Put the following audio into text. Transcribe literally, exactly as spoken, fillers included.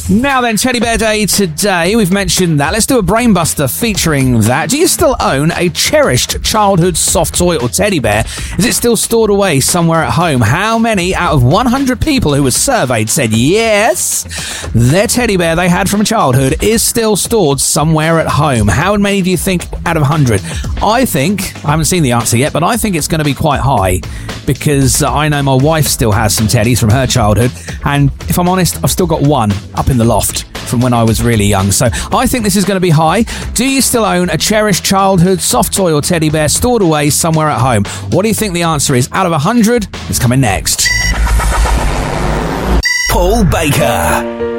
Now then, Teddy Bear Day today. We've mentioned that. Let's do a brainbuster featuring that. Do you still own a cherished childhood soft toy or teddy bear? Is it still stored away somewhere at home? How many out of one hundred people who were surveyed said yes, their teddy bear they had from childhood is still stored somewhere at home? How many do you think out of one hundred? I think, I haven't seen the answer yet, but I think it's going to be quite high because uh, I know my wife still has some teddies from her childhood, and if I'm honest, I've still got one up in the loft from when I was really young. So I think this is going to be high. Do you still own a cherished childhood soft toy or teddy bear stored away somewhere at home? What do you think the answer is? Out of one hundred, it's coming next. Paul Baker.